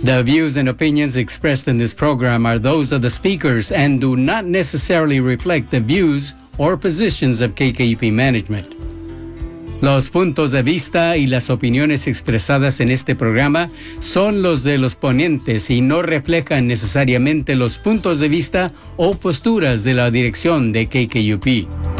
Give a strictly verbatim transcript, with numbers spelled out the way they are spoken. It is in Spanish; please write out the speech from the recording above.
The views and opinions expressed in this program are those of the speakers and do not necessarily reflect the views or positions of K K U P management. Los puntos de vista y las opiniones expresadas en este programa son los de los ponentes y no reflejan necesariamente los puntos de vista o posturas de la dirección de K K U P.